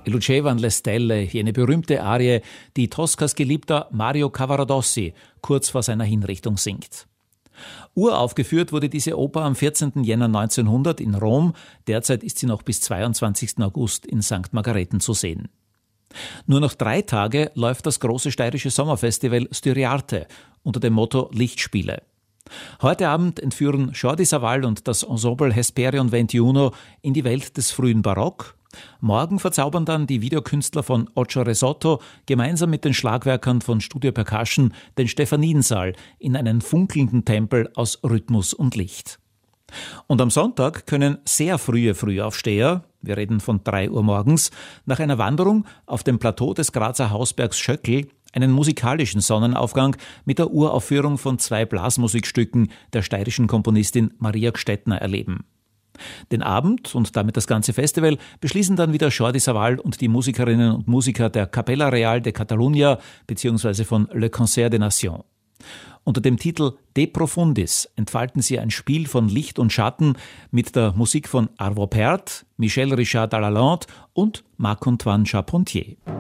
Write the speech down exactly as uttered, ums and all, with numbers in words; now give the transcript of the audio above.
I Lucevano le Stelle, jene berühmte Arie, die Toscas Geliebter Mario Cavaradossi kurz vor seiner Hinrichtung singt. Uraufgeführt wurde diese Oper am vierzehnten Jänner neunzehnhundert in Rom, derzeit ist sie noch bis zweiundzwanzigsten August in Sankt Margareten zu sehen. Nur noch drei Tage läuft das große steirische Sommerfestival Styriarte unter dem Motto Lichtspiele. Heute Abend entführen Jordi Savall und das Ensemble Hesperion veintiuno in die Welt des frühen Barock. Morgen verzaubern dann die Videokünstler von Ocho Resotto gemeinsam mit den Schlagwerkern von Studio Percussion den Stephaniensaal in einen funkelnden Tempel aus Rhythmus und Licht. Und am Sonntag können sehr frühe Frühaufsteher, wir reden von drei Uhr morgens, nach einer Wanderung auf dem Plateau des Grazer Hausbergs Schöckl einen musikalischen Sonnenaufgang mit der Uraufführung von zwei Blasmusikstücken der steirischen Komponistin Maria Gstettner erleben. Den Abend und damit das ganze Festival beschließen dann wieder Jordi Savall und die Musikerinnen und Musiker der Capella Real de Catalunya bzw. von Le Concert des Nations. Unter dem Titel De Profundis entfalten sie ein Spiel von Licht und Schatten mit der Musik von Arvo Pärt, Michel Richard Dallalande und Marc-Antoine Charpentier.